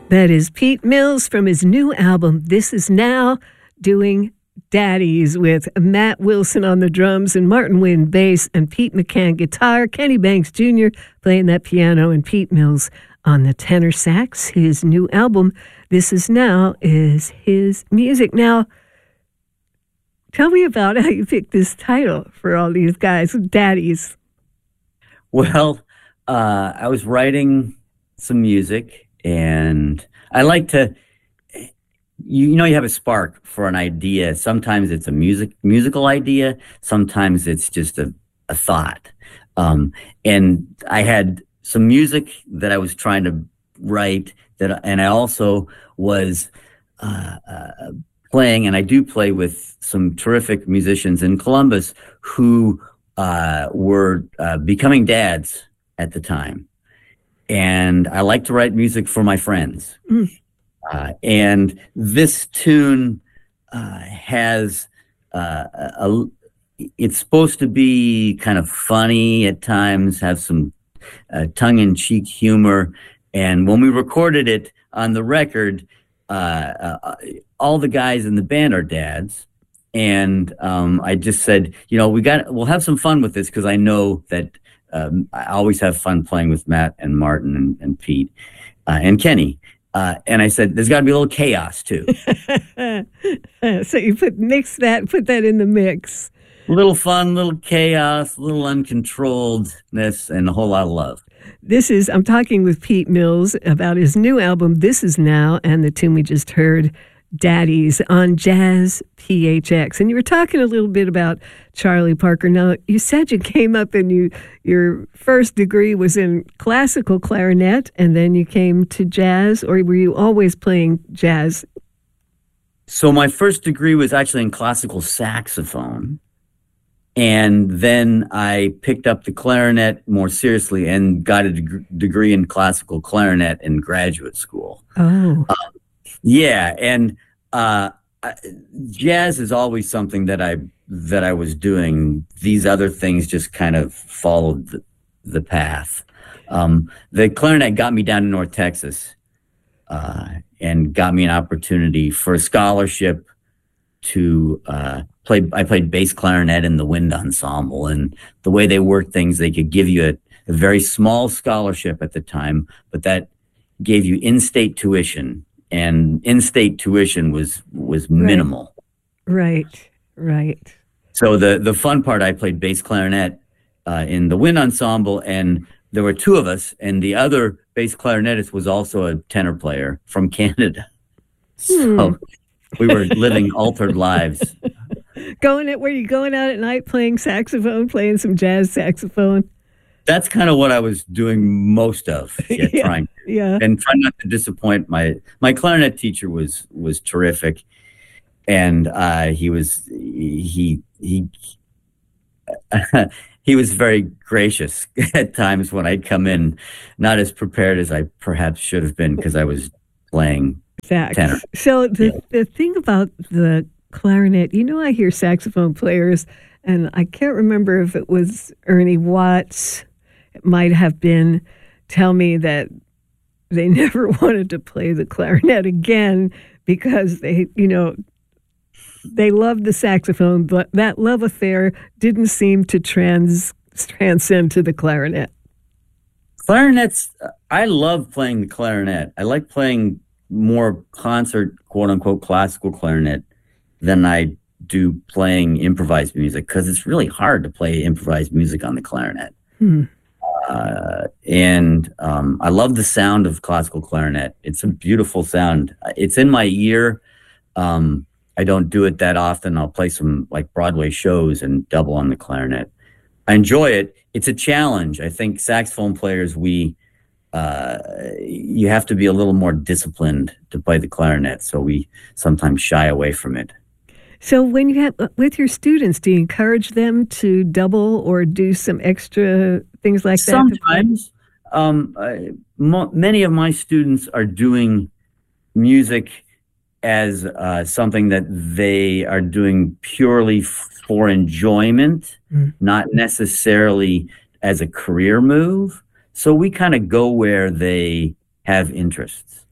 That is Pete Mills from his new album, This Is Now, doing Daddies with Matt Wilson on the drums and Martin Wynn bass and Pete McCann guitar, Kenny Banks Jr. playing that piano, and Pete Mills on the tenor sax. His new album, This Is Now, is his music. Now, tell me about how you picked this title for all these guys, Daddies. Well, I was writing some music, and I like to, you have a spark for an idea. Sometimes it's a musical idea. Sometimes it's just a thought. And I had some music that I was trying to write, and I also was playing, and I do play with some terrific musicians in Columbus who were becoming dads at the time. And I like to write music for my friends. And this tune has it's supposed to be kind of funny at times, have some tongue-in-cheek humor. And when we recorded it on the record, all the guys in the band are dads. And I just said, we'll have some fun with this, because I know that I always have fun playing with Matt and Martin and Pete and Kenny. And I said, there's got to be a little chaos too. So you put that in the mix. A little fun, little chaos, a little uncontrolledness, and a whole lot of love. I'm talking with Pete Mills about his new album, This Is Now, and the tune we just heard, Daddies, on Jazz PHX. And you were talking a little bit about Charlie Parker. Now, you said you came up and your first degree was in classical clarinet, and then you came to jazz, or were you always playing jazz? So my first degree was actually in classical saxophone. And then I picked up the clarinet more seriously and got a degree in classical clarinet in graduate school. Oh. Yeah, and jazz is always something that I was doing. These other things just kind of followed the path. The clarinet got me down to North Texas and got me an opportunity for a scholarship to play. I played bass clarinet in the wind ensemble, and the way they worked things, they could give you a very small scholarship at the time, but that gave you in-state tuition. And in-state tuition was minimal. Right. So the fun part, I played bass clarinet in the wind ensemble, and there were two of us, and the other bass clarinetist was also a tenor player from Canada. So we were living altered lives. Were you going out at night playing saxophone, playing some jazz saxophone? That's kind of what I was doing most of, trying not to disappoint. My clarinet teacher was terrific, and he was very gracious at times when I'd come in, not as prepared as I perhaps should have been, because I was playing tenor. So the thing about the clarinet, I hear saxophone players, and I can't remember if it was Ernie Watts. It might have been, tell me that they never wanted to play the clarinet again because they loved the saxophone, but that love affair didn't seem to transcend to the clarinet. Clarinets, I love playing the clarinet. I like playing more concert, quote unquote, classical clarinet than I do playing improvised music, because it's really hard to play improvised music on the clarinet. And I love the sound of classical clarinet. It's a beautiful sound. It's in my ear. I don't do it that often. I'll play some like Broadway shows and double on the clarinet. I enjoy it. It's a challenge. I think saxophone players, you have to be a little more disciplined to play the clarinet, so we sometimes shy away from it. So when you have with your students, do you encourage them to double or do some extra things like that? Sometimes. Many of my students are doing music as something that they are doing purely for enjoyment, not necessarily as a career move. So we kind of go where they have interests.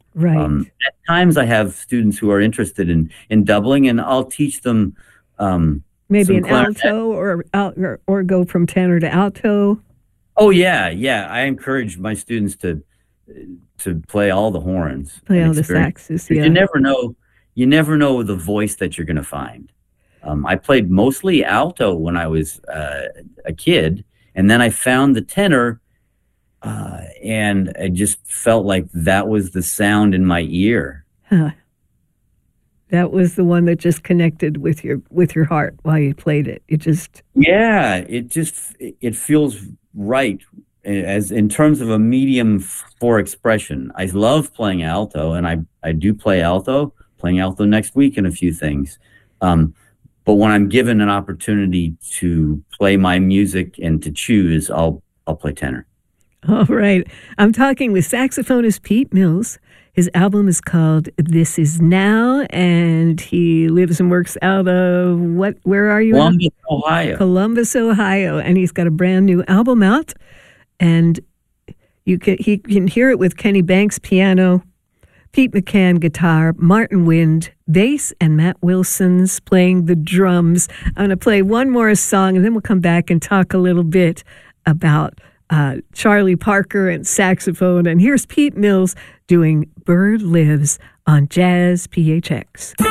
Right. At times, I have students who are interested in doubling, and I'll teach them Maybe some an clarinet. alto or go from tenor to alto. Oh yeah. I encourage my students to play all the horns Play and all the experience. saxes. 'Cause Yeah. you never know the voice that you're going to find. I played mostly alto when I was a kid, and then I found the tenor, and I just felt like that was the sound in my ear. Huh. That was the one that just connected with your heart while you played it. It just Yeah, it feels right as in terms of a medium for expression. I love playing alto, and I do play alto. Playing alto next week in a few things. But when I'm given an opportunity to play my music and to choose, I'll play tenor. all right. I'm talking with saxophonist Pete Mills. His album is called This Is Now, and he lives and works out of where are you? Columbus, Ohio. Columbus, Ohio. And he's got a brand new album out. And he can hear it with Kenny Banks piano, Pete McCann guitar, Martin Wind bass, and Matt Wilson's playing the drums. I'm going to play one more song, and then we'll come back and talk a little bit about Charlie Parker and saxophone. And here's Pete Mills doing Bird Lives on Jazz PHX.